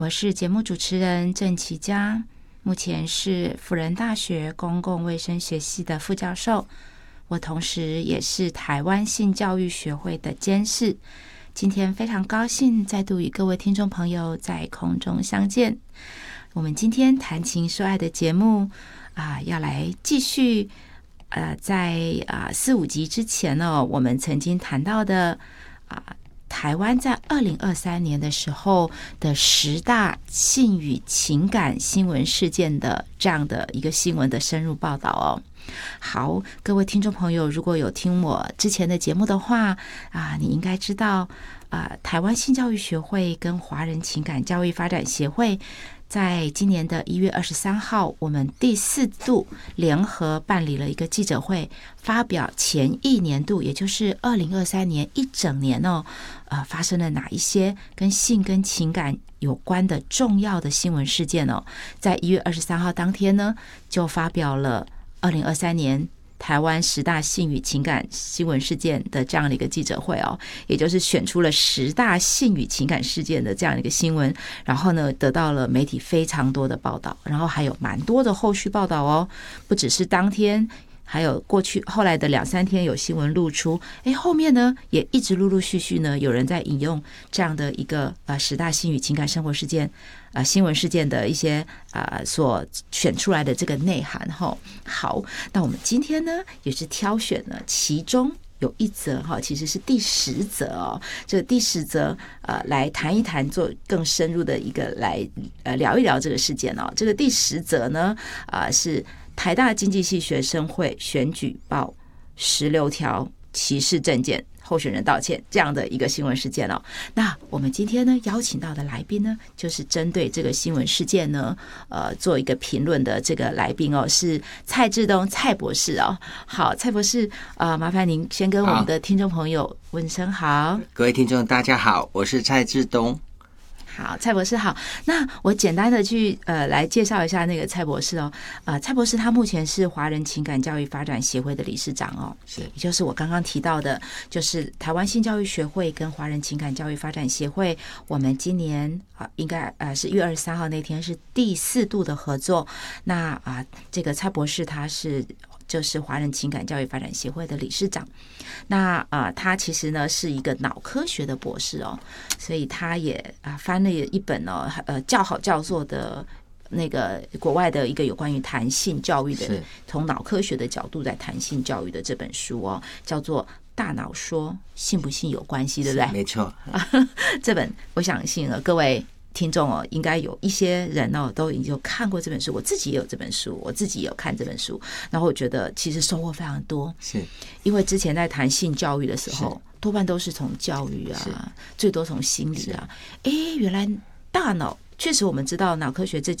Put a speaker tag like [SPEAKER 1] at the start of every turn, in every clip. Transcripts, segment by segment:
[SPEAKER 1] 我是节目主持人郑琪佳，目前是辅仁大学公共卫生学系的副教授，我同时也是台湾性教育学会的监事。今天非常高兴再度与各位听众朋友在空中相见。我们今天谈情说爱的节目要来继续在4、5集之前呢，我们曾经谈到的台湾在2023年的时候的10大性与情感新闻事件的这样的一个新闻的深入报道哦。好，各位听众朋友，如果有听我之前的节目的话你应该知道台湾性教育学会跟华人情感教育发展协会在今年的1月23号，我们第4度联合办理了一个记者会，发表前一年度，也就是2023年一整年发生了哪一些跟性跟情感有关的重要的新闻事件在1月23号当天呢，就发表了2023年台湾10大性与情感新闻事件的这样的一个记者会也就是选出了10大性与情感事件的这样的一个新闻，然后呢得到了媒体非常多的报道，然后还有蛮多的后续报道不只是当天，还有过去后来的2、3天有新闻露出，后面呢也一直陆陆续续呢有人在引用这样的一个10大性与情感生活事件新闻事件的一些所选出来的这个内涵好，那我们今天呢也是挑选了其中有一则其实是第10则这个第10则来谈一谈，做更深入的一个来聊一聊这个事件这个第10则呢是台大经济系学生会选举报16条歧视政见，候选人道歉这样的一个新闻事件那我们今天呢邀请到的来宾呢，就是针对这个新闻事件呢做一个评论的这个来宾是蔡志东蔡博士好，蔡博士麻烦您先跟我们的听众朋友问声好。
[SPEAKER 2] 各位听众大家好，我是蔡志东。
[SPEAKER 1] 好，蔡博士好。那我简单的去来介绍一下那个蔡博士蔡博士他目前是华人情感教育发展协会的理事长
[SPEAKER 2] 是，
[SPEAKER 1] 也就是我刚刚提到的，就是台湾性教育学会跟华人情感教育发展协会，我们今年应该是1月23号那天是第4度的合作。那这个蔡博士他就是华人情感教育发展协会的理事长。那他其实呢是一个脑科学的博士所以他也翻了一本较好教授的那个国外的一个有关于谈性教育的，从脑科学的角度在谈性教育的这本书叫做《大脑说性不性有关系》，对不对？
[SPEAKER 2] 没错。
[SPEAKER 1] 这本我相信各位听众应该有一些人都已经有看过这本书，我自己也有这本书，我自己也有看这本书，然后我觉得其实收获非常多，
[SPEAKER 2] 是因
[SPEAKER 1] 为之前在谈性教育的时候，多半都是从教育最多从心理原来大脑确实我们知道脑科学这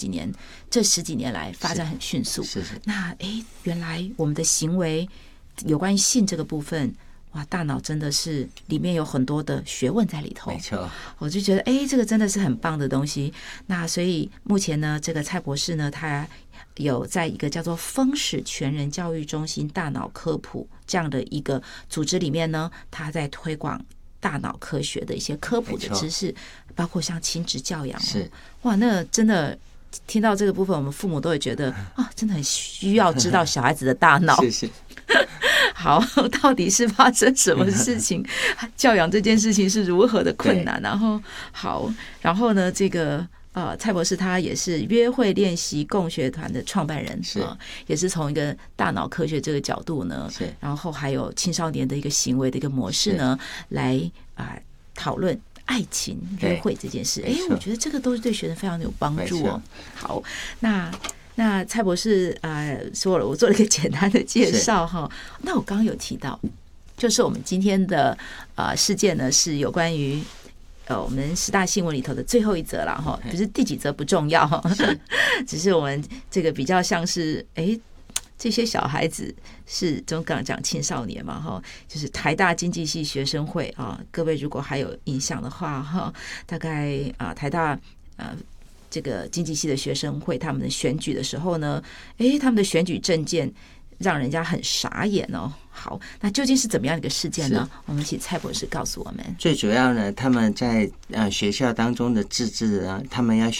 [SPEAKER 1] 10几年来发展很迅速，
[SPEAKER 2] 是
[SPEAKER 1] 那原来我们的行为有关于性这个部分，哇，大脑真的是里面有很多的学问在里头，
[SPEAKER 2] 没错。
[SPEAKER 1] 我就觉得这个真的是很棒的东西。那所以目前呢，这个蔡博士呢，他有在一个叫做风使全人教育中心大脑科普这样的一个组织里面呢，他在推广大脑科学的一些科普的知识，包括像亲子教养
[SPEAKER 2] 是
[SPEAKER 1] 哇，那真的听到这个部分，我们父母都会觉得真的很需要知道小孩子的大脑
[SPEAKER 2] 是
[SPEAKER 1] 好，到底是发生什么事情？教养这件事情是如何的困难？然后好，然后呢，这个蔡博士他也是约会练习共学团的创办人，也是从一个大脑科学这个角度呢，然后还有青少年的一个行为的一个模式呢，来讨论爱情约会这件事。我觉得这个都是对学生非常有帮助好，那蔡博士说了，我做了一个简单的介绍那我刚刚有提到，就是我们今天的事件呢，是有关于我们10大新闻里头的最后一则了不是第几则不重要只是我们这个比较像是这些小孩子是总刚讲青少年嘛就是台大经济系学生会各位如果还有印象的话大概台大这个经济系的学生会他们的选举的时候呢他们的选举政见让人家很傻眼哦。好，那究竟是怎么样的一个事件呢？我们请蔡博士告诉我们。
[SPEAKER 2] 最主要呢，他们在学校当中的自治呢，他们要